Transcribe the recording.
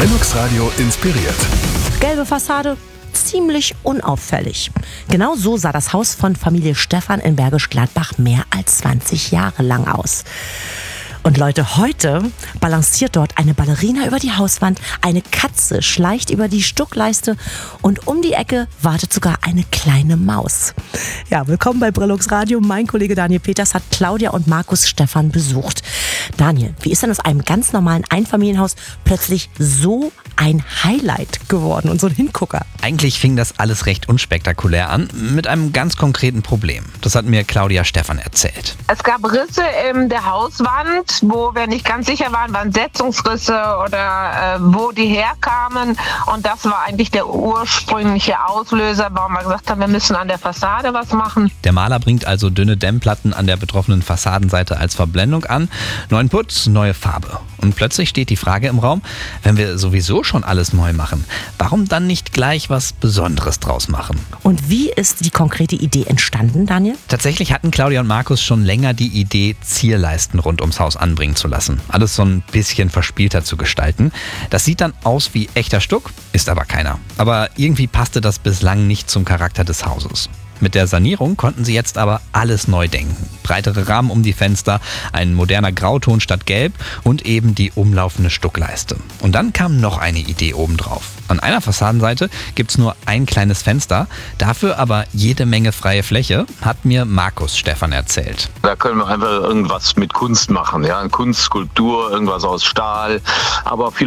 Brennux Radio inspiriert. Gelbe Fassade, ziemlich unauffällig. Genau so sah das Haus von Familie Stephan in Bergisch Gladbach mehr als 20 Jahre lang aus. Und Leute, heute balanciert dort eine Ballerina über die Hauswand, eine Katze schleicht über die Stuckleiste und um die Ecke wartet sogar eine kleine Maus. Ja, willkommen bei Brennux Radio. Mein Kollege Daniel Peters hat Claudia und Markus Stephan besucht. Daniel, wie ist denn aus einem ganz normalen Einfamilienhaus plötzlich so ein Highlight geworden und so ein Hingucker? Eigentlich fing das alles recht unspektakulär an, mit einem ganz konkreten Problem. Das hat mir Claudia Stephan erzählt. Es gab Risse in der Hauswand, wo wir nicht ganz sicher waren Setzungsrisse oder wo die herkamen. Und das war eigentlich der ursprüngliche Auslöser, warum wir gesagt haben, wir müssen an der Fassade was machen. Der Maler bringt also dünne Dämmplatten an der betroffenen Fassadenseite als Verblendung an. Neuen Putz, neue Farbe. Und plötzlich steht die Frage im Raum, wenn wir sowieso schon alles neu machen, warum dann nicht gleich was Besonderes draus machen? Und wie ist die konkrete Idee entstanden, Daniel? Tatsächlich hatten Claudia und Markus schon länger die Idee, Zierleisten rund ums Haus anbringen zu lassen. Alles so ein bisschen verspielter zu gestalten. Das sieht dann aus wie echter Stuck, ist aber keiner. Aber irgendwie passte das bislang nicht zum Charakter des Hauses. Mit der Sanierung konnten sie jetzt aber alles neu denken. Breitere Rahmen um die Fenster, ein moderner Grauton statt Gelb und eben die umlaufende Stuckleiste. Und dann kam noch eine Idee obendrauf. An einer Fassadenseite gibt's nur ein kleines Fenster, dafür aber jede Menge freie Fläche, hat mir Markus Stephan erzählt. Da können wir einfach irgendwas mit Kunst machen, ja, Kunst, Skulptur, irgendwas aus Stahl, aber